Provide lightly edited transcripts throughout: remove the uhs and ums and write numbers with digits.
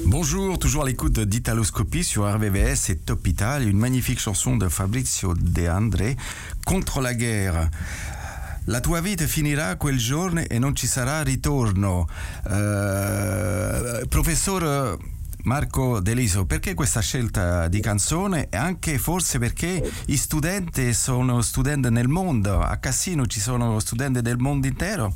Bonjour, toujours à l'écoute d'Italoscopie sur RVVS et Top Italia, une magnifique chanson de Fabrizio De André, Contre la guerra. La tua vita finirà quel giorno e non ci sarà ritorno. Professor Marco Deliso, perché questa scelta di canzone? E anche forse perché i studenti sono studenti nel mondo, a Cassino ci sono studenti del mondo intero?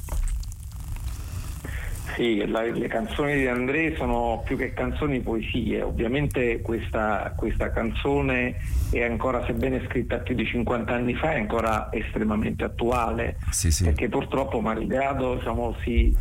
Sì, le canzoni di André sono più che canzoni poesie. Ovviamente questa canzone è ancora, sebbene scritta più di 50 anni fa, è ancora estremamente attuale, sì. Perché purtroppo malgrado si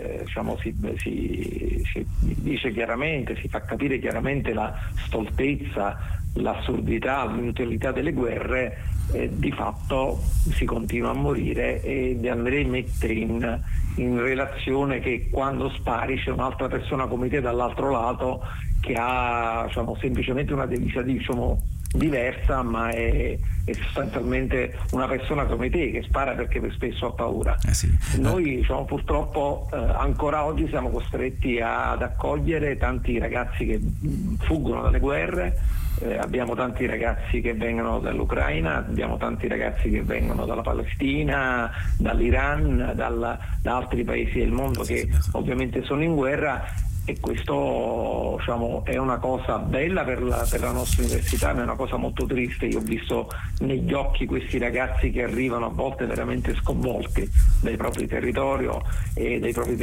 dice chiaramente, si fa capire chiaramente la stoltezza, l'assurdità, l'inutilità delle guerre, di fatto si continua a morire e De André mette in relazione che quando spari c'è un'altra persona come te dall'altro lato che ha semplicemente una divisa diversa, ma è sostanzialmente una persona come te che spara perché spesso ha paura. Noi purtroppo ancora oggi siamo costretti ad accogliere tanti ragazzi che fuggono dalle guerre. Abbiamo tanti ragazzi che vengono dall'Ucraina, abbiamo tanti ragazzi che vengono dalla Palestina, dall'Iran, da altri paesi del mondo che ovviamente sono in guerra, e questo è una cosa bella per la nostra università, ma è una cosa molto triste. Io ho visto negli occhi questi ragazzi che arrivano a volte veramente sconvolti dai propri territori e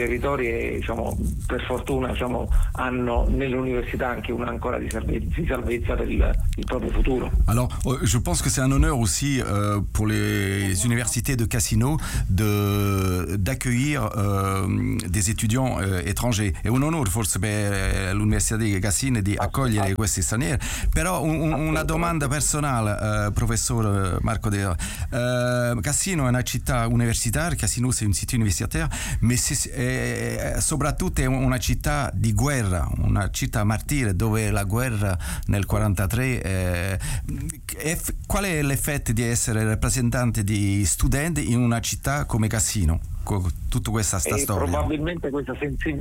per fortuna hanno nelle università anche una ancora di salvezza per il proprio futuro. Alors, je pense que c'est un honneur aussi pour les universités de Cassino d'accueillir des étudiants étrangers. È un onore forse per l'Università di Cassino di accogliere questi stranieri, però una domanda personale, professor Marco De Cassino è una città universitaria, Cassino c'est une cité universitaire, mais soprattutto è una città di guerra, una città martire dove la guerra nel 43 qual è l'effetto di essere rappresentante di studenti in una città come Cassino? Tutta questa storia. Probabilmente questa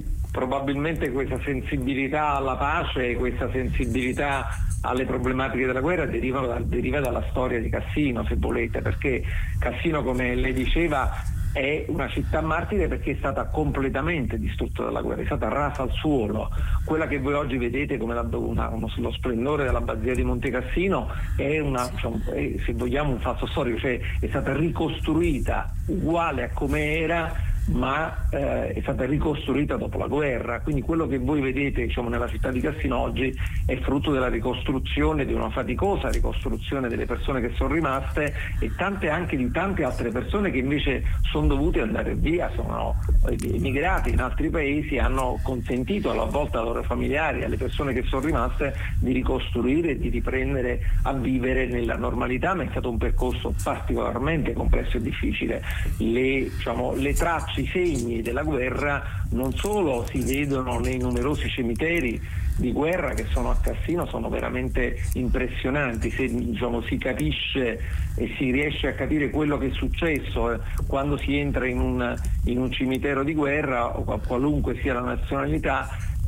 sensibilità alla pace, questa sensibilità alle problematiche della guerra deriva dalla storia di Cassino, se volete, perché Cassino, come lei diceva, è una città martire perché è stata completamente distrutta dalla guerra, è stata rasa al suolo. Quella che voi oggi vedete come lo splendore dell'abbazia di Monte Cassino è se vogliamo un fatto storico, cioè è stata ricostruita uguale a come era, ma è stata ricostruita dopo la guerra. Quindi quello che voi vedete nella città di Cassino oggi è frutto della ricostruzione, di una faticosa ricostruzione delle persone che sono rimaste, e anche di tante altre persone che invece sono dovute andare via, sono emigrati in altri paesi, hanno consentito alla volta ai loro familiari, alle persone che sono rimaste, di ricostruire e di riprendere a vivere nella normalità. Ma è stato un percorso particolarmente complesso e difficile. Le tracce, i segni della guerra non solo si vedono nei numerosi cimiteri di guerra che sono a Cassino, sono veramente impressionanti. Se si capisce e si riesce a capire quello che è successo quando si entra in un cimitero di guerra, o qualunque sia la nazionalità.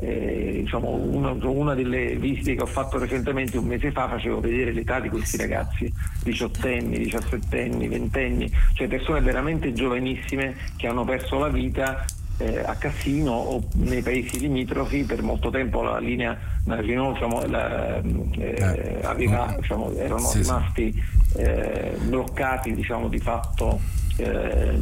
Una delle visite che ho fatto recentemente, un mese fa, facevo vedere l'età di questi ragazzi, 18enni, 17enni, 20enni, cioè persone veramente giovanissime che hanno perso la vita a Cassino o nei paesi limitrofi. Per molto tempo la linea Maginot erano rimasti bloccati di fatto. Per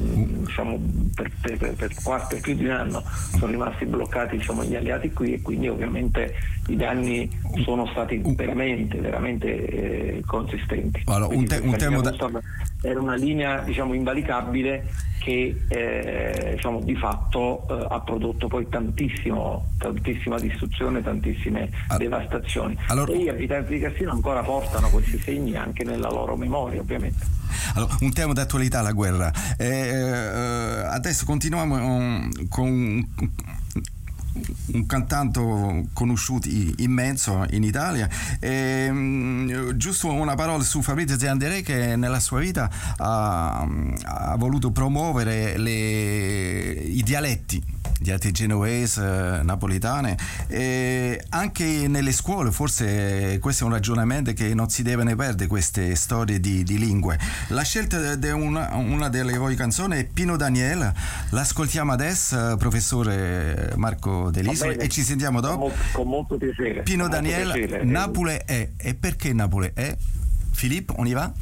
più di un anno sono rimasti bloccati gli alleati qui, e quindi ovviamente i danni sono stati veramente consistenti. Allora, era una linea invalicabile che di fatto ha prodotto poi tantissima distruzione, tantissime devastazioni. E gli abitanti di Cassino ancora portano questi segni anche nella loro memoria, ovviamente. Allora, un tema d'attualità, la guerra. Adesso continuiamo con un cantante conosciuto immenso in Italia. Giusto una parola su Fabrizio De André, che nella sua vita ha voluto promuovere i dialetti dialette genovese, napoletane, e anche nelle scuole forse questo è un ragionamento che non si deve ne perdere, queste storie di lingue. La scelta di una delle voi canzoni è Pino Daniele, l'ascoltiamo adesso, professore Marco Delisoli, e ci sentiamo dopo. Con molto piacere. Pino Daniele, Napoli è. E perché Napoli è? Filippo, on y va?